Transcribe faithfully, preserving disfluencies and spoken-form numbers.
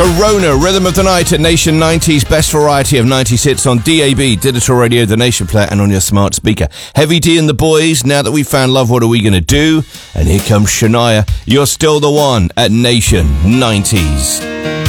Corona, Rhythm of the Night at Nation nineties, best variety of nineties hits on D A B, Digital Radio, the Nation Player, and on your smart speaker. Heavy D and the Boys, Now That We've Found Love, What Are We Gonna Do? And here comes Shania, You're Still the One at Nation nineties.